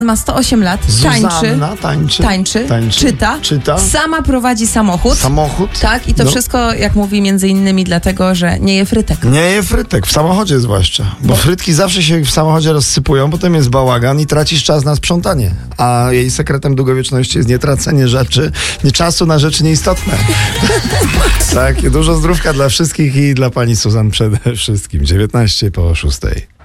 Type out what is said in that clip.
Ma 108 lat, Zuzanna tańczy, czyta, sama prowadzi samochód. Tak, i to wszystko, jak mówi, między innymi dlatego, że nie je frytek. Nie je frytek, w samochodzie zwłaszcza. Bo frytki zawsze się w samochodzie rozsypują, potem jest bałagan i tracisz czas na sprzątanie. A jej sekretem długowieczności jest nietracenie czasu na rzeczy nieistotne. Tak, dużo zdrówka dla wszystkich i dla pani Suzan przede wszystkim. 19 po 6.